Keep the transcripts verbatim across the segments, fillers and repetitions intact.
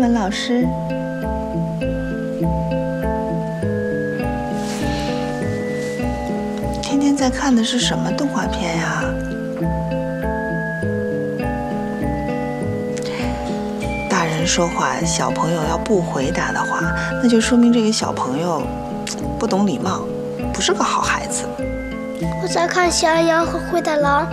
文老师。天天在看的是什么动画片呀？大人说话，小朋友要不回答的话，那就说明这个小朋友不懂礼貌，不是个好孩子。 我在看《喜羊羊和灰太狼》。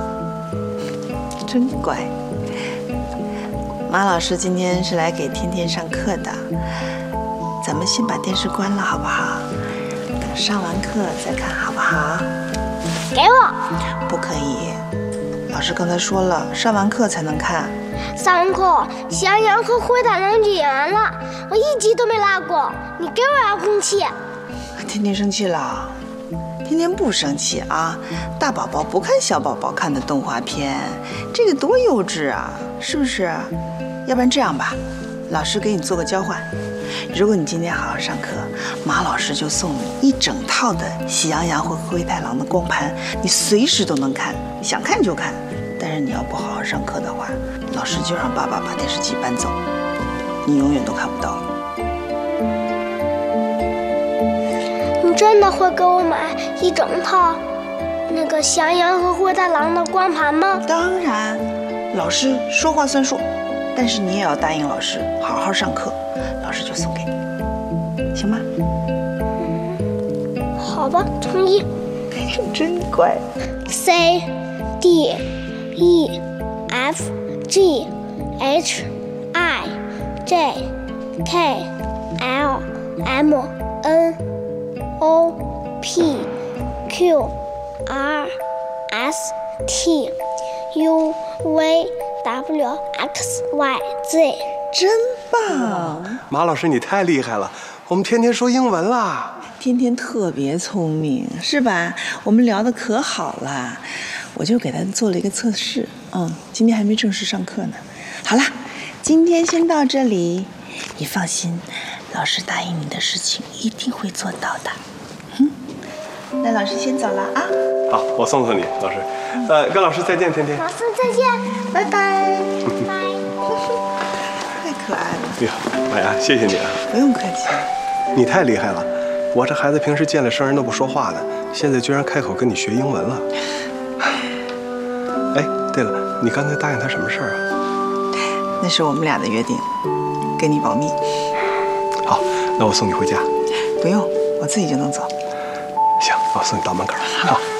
真乖。马老师今天是来给天天上课的，咱们先把电视关了好不好？等上完课再看好不好？ 给我。 不可以，老师刚才说了，上完课才能看。 上完课，《喜羊羊和灰太狼》就演完了，我一集都没落过。你给我遥控器。 天天生气了？天天不生气啊！大宝宝不看小宝宝看的动画片，这个多幼稚啊，是不是？要不然这样吧，老师给你做个交换，如果你今天好好上课，马老师就送你一整套的《喜羊羊和灰太狼》的光盘，你随时都能看，想看就看。但是你要不好好上课的话，老师就让爸爸把电视机搬走，你永远都看不到了。 你真的会给我买一整套那个《喜羊羊和灰太狼》的光盘吗？ 当然，老师说话算数，但是你也要答应老师好好上课，老师就送给你，行吗？ 好吧，同意。 真乖。 C D E F G H I J K L M N O P Q R S T U V W X Y Z。 真棒！ 马老师你太厉害了，我们天天说英文啦。 天天特别聪明，是吧？我们聊得可好了，我就给他做了一个测试。嗯，今天还没正式上课呢。好啦，今天先到这里，你放心，老师答应你的事情一定会做到的。嗯，那老师先走了啊。 好，我送送你，老师。呃，跟老师再见，天天。 老师再见， 拜拜。 拜。 太可爱了。 哎呀，妈呀，谢谢你啊。 不用客气。 你太厉害了，我这孩子平时见了生人都不说话的，现在居然开口跟你学英文了。哎，对了，你刚才答应他什么事儿啊？ 那是我们俩的约定，跟你保密。 好，那我送你回家。 不用，我自己就能走。 行，我送你到门口。好。